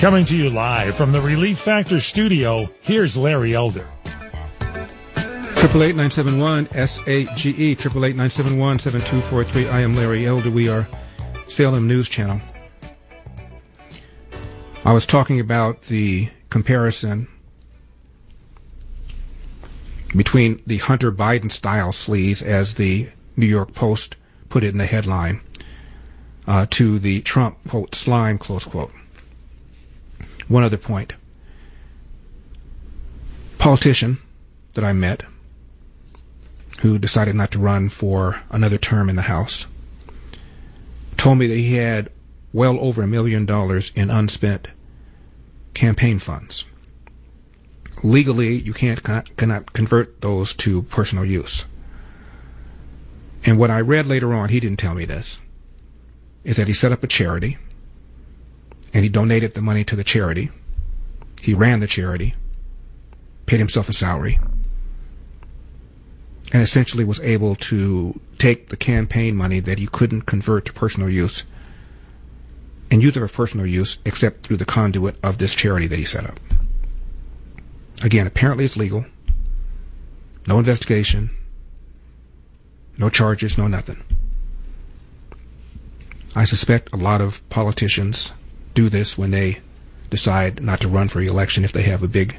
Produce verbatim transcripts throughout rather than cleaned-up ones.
Coming to you live from the Relief Factor studio, here's Larry Elder. Triple eight nine seven one S A G E triple eight nine seven one seven two four three. I am Larry Elder. We are Salem News Channel. I was talking about the comparison between the Hunter Biden style sleaze, as the New York Post put it in the headline, uh, to the Trump quote slime close quote. One other point. Politician that I met who decided not to run for another term in the House told me that he had well over a million dollars in unspent campaign funds. Legally, you can't cannot convert those to personal use. And what I read later on, he didn't tell me this, is that he set up a charity and he donated the money to the charity. He ran the charity, paid himself a salary, and essentially was able to take the campaign money that he couldn't convert to personal use and use it for personal use except through the conduit of this charity that he set up. Again, apparently it's legal. No investigation. No charges, no nothing. I suspect a lot of politicians do this when they decide not to run for re-election if they have a big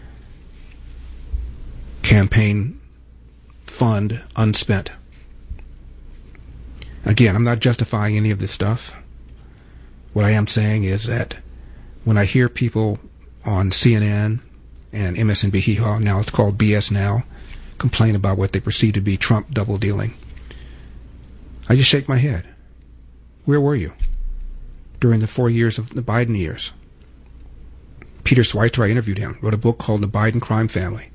campaign fund unspent. Again, I'm not justifying any of this stuff. What I am saying is that when I hear people on C N N and M S N B C, now it's called B S Now, complain about what they perceive to be Trump double dealing, I just shake my head. Where were you during the four years of the Biden years? Peter Schweizer, I interviewed him, wrote a book called The Biden Crime Family.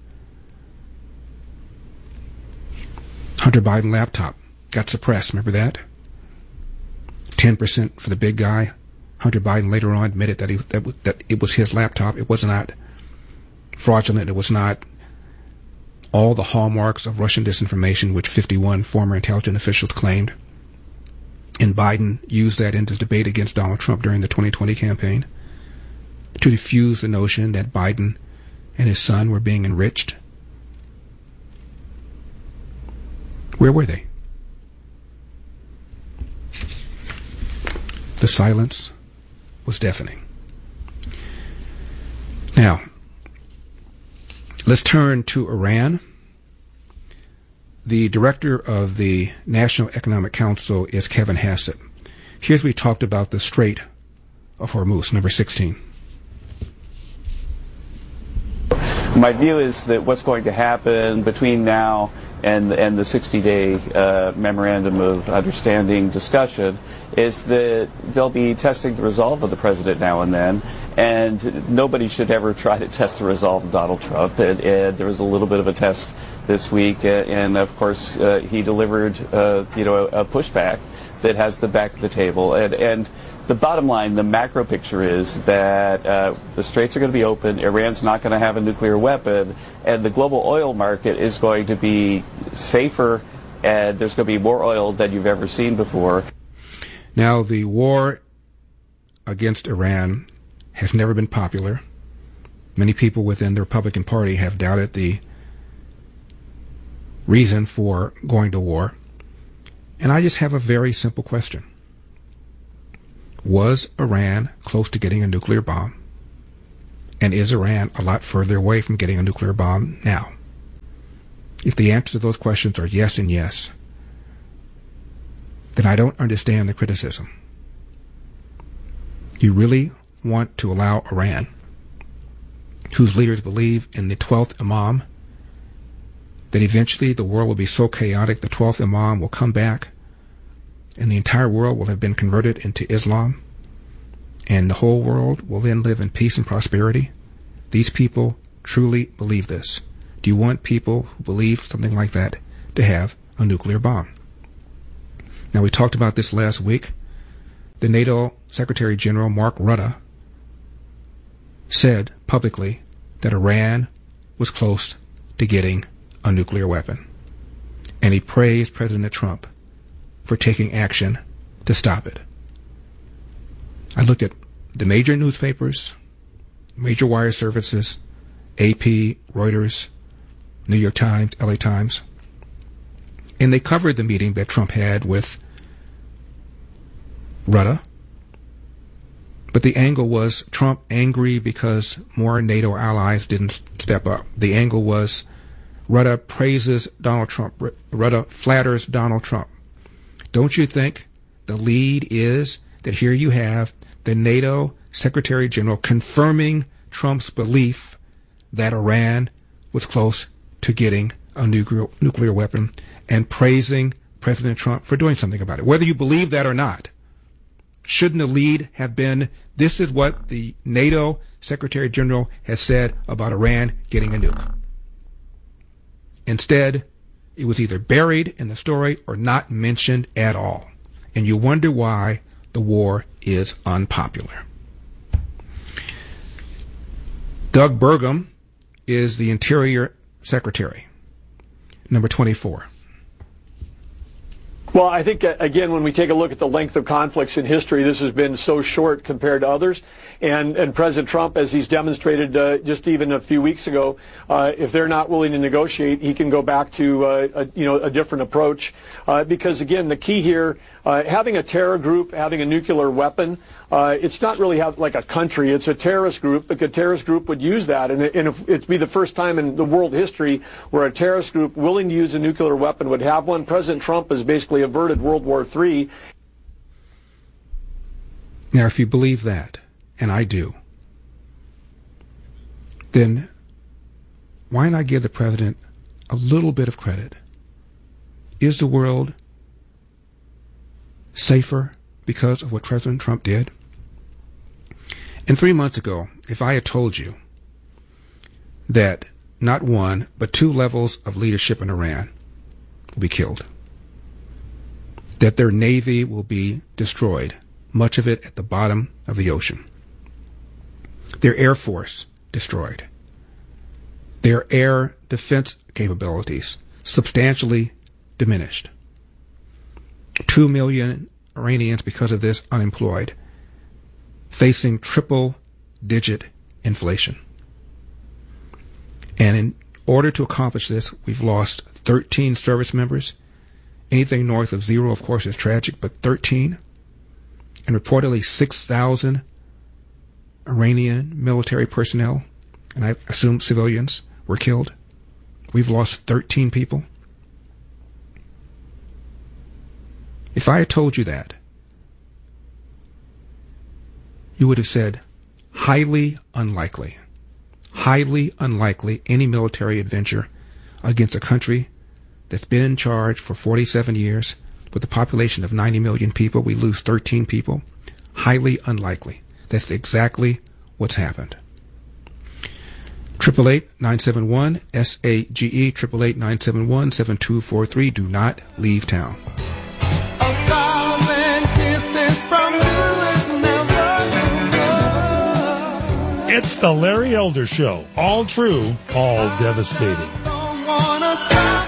Hunter Biden laptop got suppressed, remember that? ten percent for the big guy. Hunter Biden later on admitted that, he, that, that it was his laptop. It was not fraudulent. It was not all the hallmarks of Russian disinformation, which fifty-one former intelligence officials claimed. And Biden used that in his debate against Donald Trump during the twenty twenty campaign to diffuse the notion that Biden and his son were being enriched. Where were they? The silence was deafening. Now, let's turn to Iran. The director of the National Economic Council is Kevin Hassett. Here's what we talked about the Strait of Hormuz, number sixteen. My view is that what's going to happen between now and and the sixty-day uh, memorandum of understanding discussion is that they'll be testing the resolve of the president now and then, and nobody should ever try to test the resolve of Donald Trump. And, and there was a little bit of a test this week, and of course uh, he delivered, uh, you know, a, a pushback that has the back of the table. And and the bottom line, the macro picture is that uh, the straits are going to be open, Iran's not going to have a nuclear weapon, and the global oil market is going to be safer, and there's going to be more oil than you've ever seen before. Now, the war against Iran has never been popular. Many people within the Republican Party have doubted the reason for going to war. And I just have a very simple question. Was Iran close to getting a nuclear bomb? And is Iran a lot further away from getting a nuclear bomb now? If the answer to those questions are yes and yes, then I don't understand the criticism. You really want to allow Iran, whose leaders believe in the twelfth Imam, that eventually the world will be so chaotic the twelfth Imam will come back and the entire world will have been converted into Islam, and the whole world will then live in peace and prosperity? These people truly believe this. Do you want people who believe something like that to have a nuclear bomb? Now, we talked about this last week. The NATO Secretary General Mark Rutte said publicly that Iran was close to getting a nuclear weapon. And he praised President Trump for taking action to stop it. I looked at the major newspapers major wire services, A P, Reuters, New York Times, L A Times, and they covered the meeting that Trump had with Rutte. But the angle was Trump angry because more NATO allies didn't step up. The angle was Rutte praises Donald Trump. Rutte flatters Donald Trump. Don't you think the lead is that here you have the NATO Secretary General confirming Trump's belief that Iran was close to getting a nuclear, nuclear weapon and praising President Trump for doing something about it? Whether you believe that or not, shouldn't the lead have been, this is what the NATO Secretary General has said about Iran getting a nuke? Instead, it was either buried in the story or not mentioned at all. And you wonder why the war is unpopular. Doug Burgum is the Interior Secretary, number twenty-four. Well, I think, uh, again, when we take a look at the length of conflicts in history, this has been so short compared to others. And, and President Trump, as he's demonstrated uh, just even a few weeks ago, uh, if they're not willing to negotiate, he can go back to uh, a, you know, a different approach. Uh, because, again, the key here, uh, having a terror group, having a nuclear weapon, uh, it's not really have, like a country. It's a terrorist group. But a terrorist group would use that. And, and if it'd be the first time in the world history where a terrorist group willing to use a nuclear weapon would have one. President Trump has basically averted World War Three. Now, if you believe that, and I do, then why not give the president a little bit of credit? Is the world safer because of what President Trump did? And three months ago, if I had told you that not one, but two levels of leadership in Iran will be killed, that their navy will be destroyed, much of it at the bottom of the ocean, their air force destroyed, their air defense capabilities substantially diminished, two million Iranians because of this unemployed, facing triple-digit inflation. And in order to accomplish this, we've lost thirteen service members. Anything north of zero, of course, is tragic, but thirteen. And reportedly six thousand Iranian military personnel, and I assume civilians, were killed. We've lost thirteen people. If I had told you that, you would have said, highly unlikely, highly unlikely any military adventure against a country that's been in charge for forty-seven years with a population of ninety million people. We lose thirteen people. Highly unlikely. That's exactly what's happened. Triple eight nine seven one S A G E triple eight nine seven one seven two four three. Do not leave town. A thousand kisses from you is never enough. It's the Larry Elder Show. All true, all devastating. Don't wanna stop.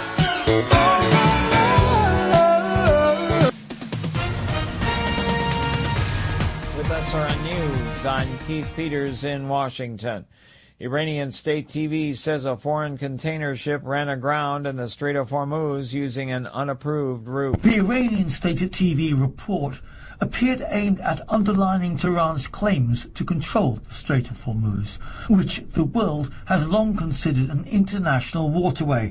With S R N News, I'm Keith Peters in Washington. Iranian state T V says a foreign container ship ran aground in the Strait of Hormuz using an unapproved route. The Iranian state T V report appeared aimed at underlining Tehran's claims to control the Strait of Hormuz, which the world has long considered an international waterway.